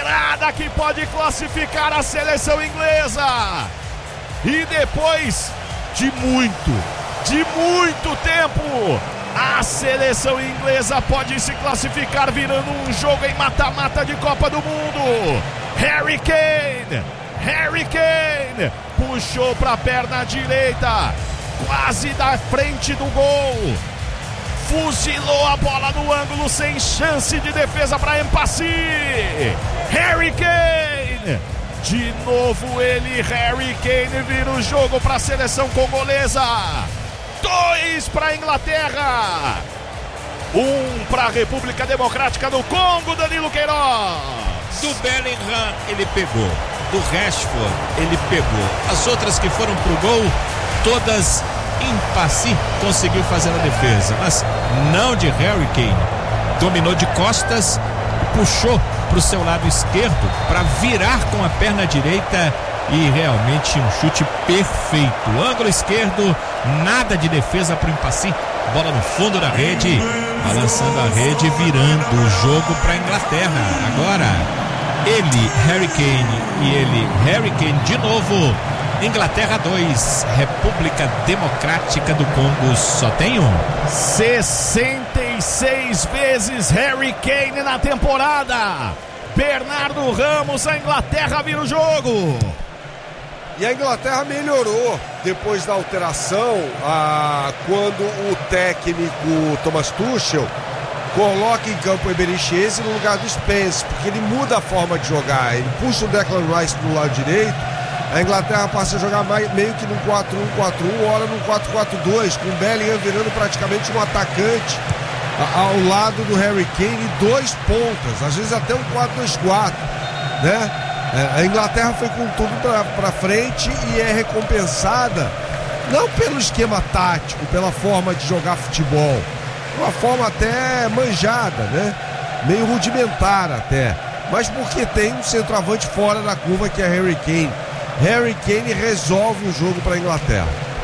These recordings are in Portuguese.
parada que pode classificar a seleção inglesa. E depois de muito tempo, a seleção inglesa pode se classificar, virando um jogo em mata-mata de Copa do Mundo. Harry Kane puxou para a perna direita, quase da frente do gol. Fuzilou a bola no ângulo, sem chance de defesa para Mpassy. Harry Kane, de novo ele, Harry Kane, vira o jogo para a seleção congolesa. 2 para a Inglaterra, 1 para a República Democrática do Congo. Danilo Queiroz. Do Bellingham ele pegou, do Rashford ele pegou, as outras que foram pro gol, todas Mpassy conseguiu fazer a defesa, mas não de Harry Kane. Dominou de costas, puxou para o seu lado esquerdo para virar com a perna direita e realmente um chute perfeito. Ângulo esquerdo, nada de defesa para o Mpassy. Bola no fundo da rede, balançando a rede, virando o jogo para a Inglaterra. Agora ele, Harry Kane, e ele, Harry Kane de novo. Inglaterra 2, República Democrática do Congo só tem 1. 66 vezes Harry Kane na temporada. Bernardo Ramos, a Inglaterra vira o jogo. E a Inglaterra melhorou depois da alteração, quando o técnico Thomas Tuchel coloca em campo o Eberechi Eze no lugar do Spence, porque ele muda a forma de jogar. Ele puxa o Declan Rice do lado direito. A Inglaterra passa a jogar meio que num 4-1-4-1, ora num 4-4-2, com o Bellingham virando praticamente um atacante ao lado do Harry Kane e 2 pontas, às vezes até um 4-2-4, né? A Inglaterra foi com tudo para frente e é recompensada não pelo esquema tático, pela forma de jogar futebol, uma forma até manjada, né? Meio rudimentar até, mas porque tem um centroavante fora da curva que é Harry Kane. Harry Kane resolve o jogo para a Inglaterra.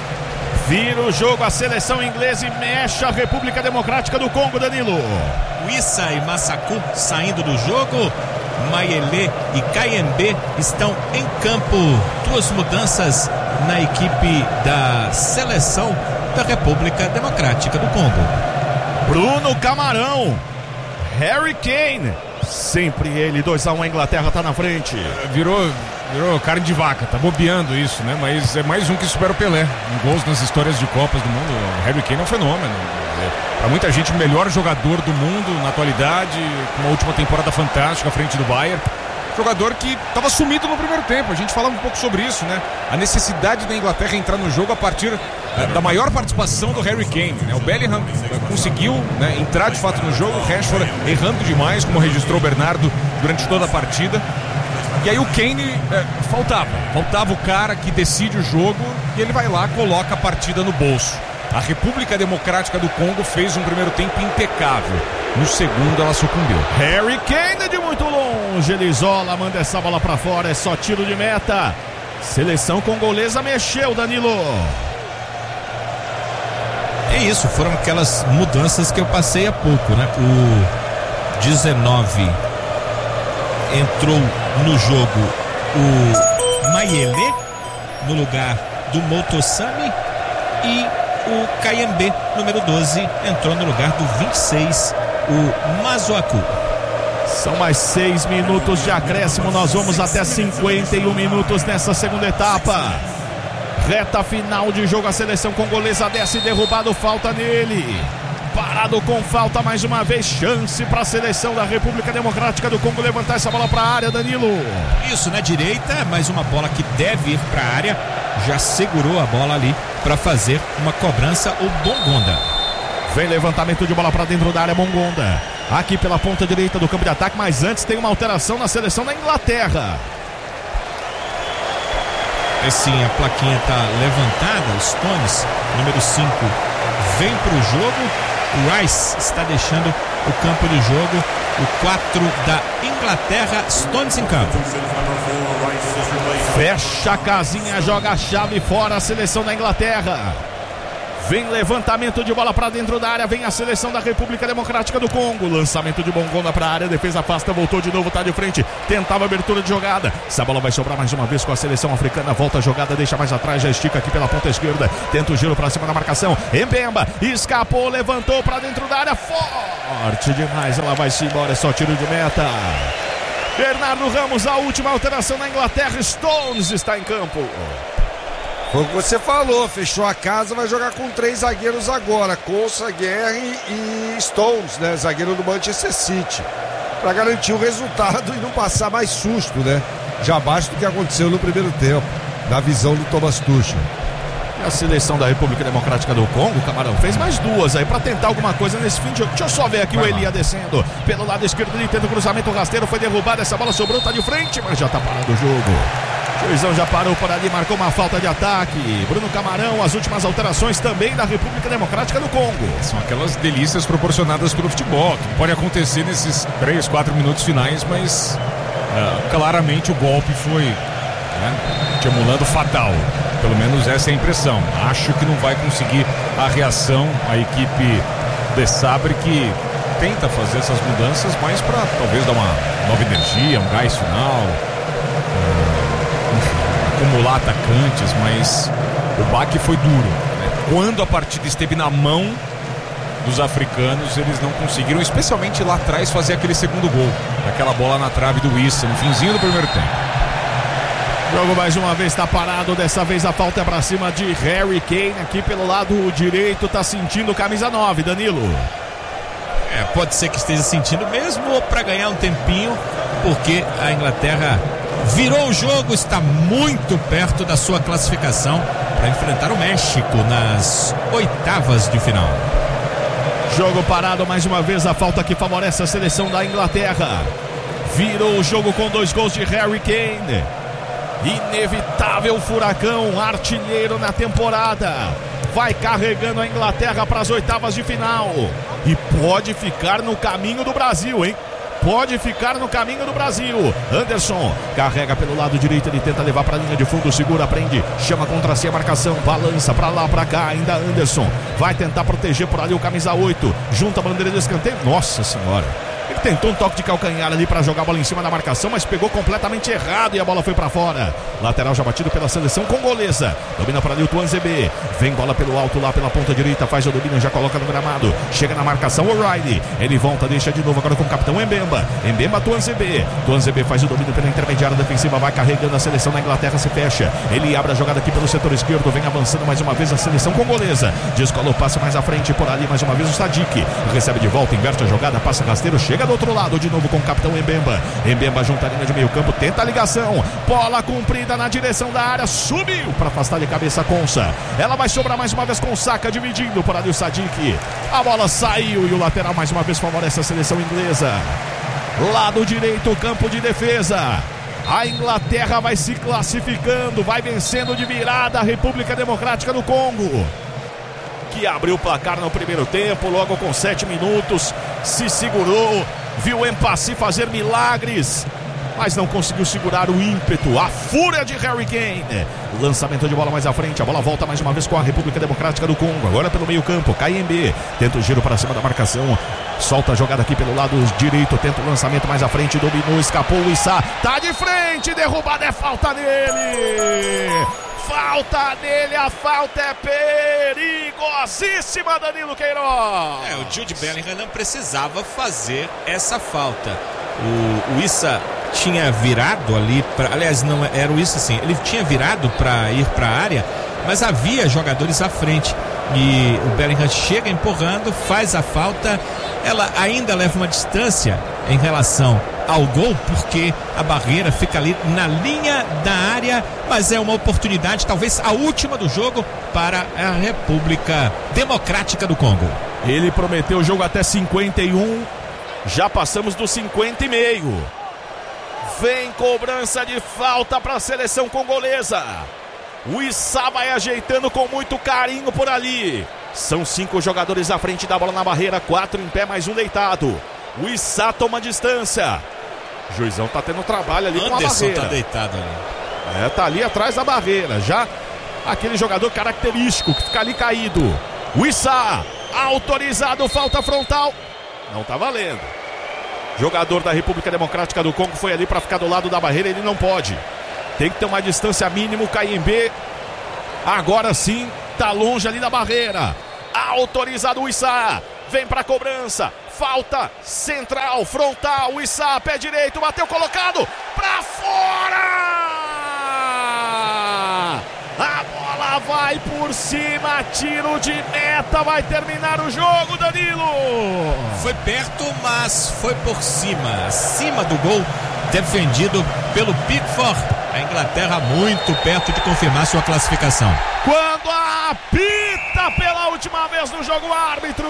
Vira o jogo a seleção inglesa e mexe a República Democrática do Congo, Danilo. Wissa e Massaku saindo do jogo. Mayele e Kayembe estão em campo. 2 mudanças na equipe da seleção da República Democrática do Congo. Bruno Camarão, Harry Kane, sempre ele, 2-1, a Inglaterra tá na frente. Virou carne de vaca, tá bobeando isso, né? Mas é mais um que supera o Pelé em gols nas histórias de Copas do Mundo. O Harry Kane é um fenômeno. Pra muita gente, o melhor jogador do mundo na atualidade, com uma última temporada fantástica à frente do Bayern. Jogador que estava sumido no primeiro tempo. A gente falava um pouco sobre isso, né? A necessidade da Inglaterra entrar no jogo a partir da maior participação do Harry Kane, né? O Bellingham conseguiu, né, entrar de fato no jogo. O Rashford errando demais, como registrou o Bernardo durante toda a partida. E aí o Kane faltava o cara que decide o jogo e ele vai lá, coloca a partida no bolso. A República Democrática do Congo fez um primeiro tempo impecável. No segundo ela sucumbiu. Harry Kane de muito longe, ele isola, manda essa bola pra fora, é só tiro de meta. Seleção congolesa mexeu, Danilo. É isso, foram aquelas mudanças que eu passei há pouco, né? O 19 entrou no jogo o Mayele no lugar do Motosami e o Kayembe, número 12, entrou no lugar do 26, o Masuaku. São mais 6 minutos de acréscimo, nós vamos até 51 minutos nessa segunda etapa. Reta final de jogo, a seleção congolesa desce, derrubado, falta nele. Parado com falta mais uma vez, chance para a seleção da República Democrática do Congo levantar essa bola para a área, Danilo. Isso, na direita, mais uma bola que deve ir para a área, já segurou a bola ali para fazer uma cobrança, o Bongonda. Vem levantamento de bola para dentro da área, Bongonda. Aqui pela ponta direita do campo de ataque, mas antes tem uma alteração na seleção da Inglaterra. Sim, a plaquinha está levantada, Stones, número 5, vem para o jogo. O Rice está deixando o campo de jogo. O 4 da Inglaterra, Stones em campo. Fecha a casinha, joga a chave fora a seleção da Inglaterra. Vem levantamento de bola para dentro da área, vem a seleção da República Democrática do Congo. Lançamento de Bongonda para a área, defesa afasta, voltou de novo, tá de frente, tentava abertura de jogada. Essa bola vai sobrar mais uma vez com a seleção africana. Volta a jogada, deixa mais atrás, já estica aqui pela ponta esquerda. Tenta o giro para cima da marcação. Mbemba escapou, levantou para dentro da área, forte demais. Ela vai se embora, é só tiro de meta. Bernardo Ramos, a última alteração na Inglaterra. Stones está em campo. Foi o que você falou, fechou a casa, vai jogar com 3 zagueiros agora, Konsa, Guerre e Stones, né? Zagueiro do Manchester City, para garantir o resultado e não passar mais susto, né? Já basta do que aconteceu no primeiro tempo, na visão do Thomas Tuchel. E a seleção da República Democrática do Congo, Camarão, fez mais 2 aí para tentar alguma coisa nesse fim de jogo. Deixa eu só ver aqui o Elia descendo pelo lado esquerdo, ele tenta o cruzamento rasteiro, foi derrubado, essa bola sobrou, tá de frente, mas já tá parado o jogo. O juizão já parou por ali, marcou uma falta de ataque. Bruno Camarão, as últimas alterações também da República Democrática do Congo. São aquelas delícias proporcionadas pelo futebol. Pode acontecer nesses 3, 4 minutos finais, mas claramente o golpe foi te emulando fatal. Pelo menos essa é a impressão. Acho que não vai conseguir a reação a equipe de Sabre, que tenta fazer essas mudanças, mas para talvez dar uma nova energia, um gás final. Acumular atacantes, mas o baque foi duro, né? Quando a partida esteve na mão dos africanos, eles não conseguiram, especialmente lá atrás, fazer aquele segundo gol, aquela bola na trave do Issa no finzinho do primeiro tempo. O jogo mais uma vez está parado, dessa vez a falta é para cima de Harry Kane, aqui pelo lado direito, tá sentindo camisa 9, Danilo. Pode ser que esteja sentindo mesmo para ganhar um tempinho, porque a Inglaterra virou o jogo, está muito perto da sua classificação para enfrentar o México nas oitavas de final. Jogo parado mais uma vez, a falta que favorece a seleção da Inglaterra. Virou o jogo com 2 gols de Harry Kane. Inevitável furacão, artilheiro na temporada. Vai carregando a Inglaterra para as oitavas de final. E pode ficar no caminho do Brasil, hein? Pode ficar no caminho do Brasil. Anderson carrega pelo lado direito, ele tenta levar para a linha de fundo, segura, prende, chama contra si a marcação, balança para lá, para cá, ainda Anderson vai tentar proteger por ali o camisa 8, junta a bandeira de escanteio, nossa senhora. Ele tentou um toque de calcanhar ali para jogar a bola em cima da marcação, mas pegou completamente errado e a bola foi para fora. Lateral já batido pela seleção congolesa. Domina para ali o Tuanzebe. Vem bola pelo alto lá pela ponta direita, faz o domínio, já coloca no gramado. Chega na marcação O'Reilly. Ele volta, deixa de novo agora com o capitão Mbemba. Mbemba, Tuanzebe. Tuanzebe faz o domínio pela intermediária defensiva, vai carregando a seleção da Inglaterra, se fecha. Ele abre a jogada aqui pelo setor esquerdo, vem avançando mais uma vez a seleção congolesa. Descola o passe mais à frente, por ali mais uma vez o Sadik. Recebe de volta, inverte a jogada, passa rasteiro, chega do outro lado de novo com o capitão Mbemba. Mbemba junta a linha de meio campo, tenta a ligação, bola comprida na direção da área, subiu para afastar de cabeça a Konsa. Ela vai sobrar mais uma vez com o Saka, dividindo por ali o Sadik. A bola saiu e o lateral mais uma vez favorece a seleção inglesa. Lado direito, campo de defesa. A Inglaterra vai se classificando, vai vencendo de virada a República Democrática do Congo, que abriu o placar no primeiro tempo, logo com 7 minutos, se segurou, viu o Mpassy fazer milagres, mas não conseguiu segurar o ímpeto, a fúria de Harry Kane. Lançamento de bola mais à frente, a bola volta mais uma vez com a República Democrática do Congo, agora pelo meio campo, KMB, tenta o giro para cima da marcação, solta a jogada aqui pelo lado direito, tenta o lançamento mais à frente, dominou, escapou o Issa, tá de frente, derrubada, é falta nele! Falta dele, a falta é perigosíssima, Danilo Queiroz. O Jude Bellingham não precisava fazer essa falta. O Issa tinha virado ali, aliás, não era o Issa sim, ele tinha virado para ir para a área, mas havia jogadores à frente. E o Bellingham chega empurrando, faz a falta. Ela ainda leva uma distância em relação ao gol, porque a barreira fica ali na linha da área, mas é uma oportunidade, talvez a última do jogo, para a República Democrática do Congo. Ele prometeu o jogo até 51, já passamos dos 50,5. Vem cobrança de falta para a seleção congolesa. O Issa vai ajeitando com muito carinho por ali. São 5 jogadores à frente da bola na barreira, 4 em pé, mais um deitado. O Issa toma distância. O juizão tá tendo trabalho ali com a barreira. Tá deitado ali. Tá ali atrás da barreira. Já aquele jogador característico que fica ali caído. Wissa, autorizado, falta frontal. Não tá valendo. Jogador da República Democrática do Congo foi ali para ficar do lado da barreira, ele não pode. Tem que ter uma distância mínima, o KMB. Agora sim, tá longe ali da barreira. Autorizado o Wissa. Vem pra cobrança. Falta central, frontal. Wissa, pé direito, bateu colocado. Pra fora! A bola vai por cima. Tiro de meta. Vai terminar o jogo, Danilo. Foi perto, mas foi por cima. Acima do gol, defendido pelo Pickford. A Inglaterra muito perto de confirmar sua classificação. Quando apita pela última vez no jogo, árbitro.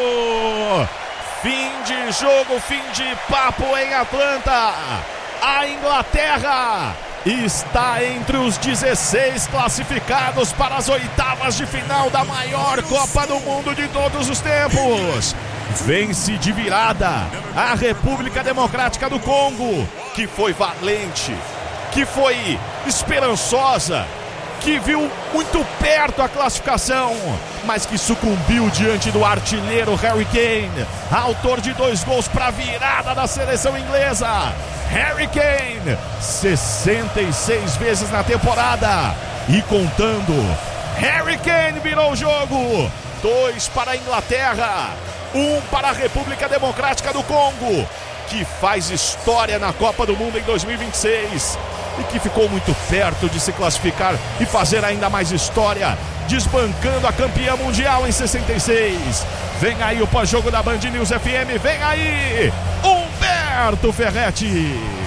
Fim de jogo, fim de papo em Atlanta. A Inglaterra está entre os 16 classificados para as oitavas de final da maior Copa do Mundo de todos os tempos. Vence de virada a República Democrática do Congo, que foi valente, que foi esperançosa, que viu muito perto a classificação, mas que sucumbiu diante do artilheiro Harry Kane, autor de 2 gols para a virada da seleção inglesa. Harry Kane, 66 vezes na temporada e contando. Harry Kane virou o jogo. 2 para a Inglaterra, 1 para a República Democrática do Congo, que faz história na Copa do Mundo em 2026 e que ficou muito perto de se classificar e fazer ainda mais história, desbancando a campeã mundial em 66. Vem aí o pós-jogo da Band News FM, vem aí Humberto Ferretti.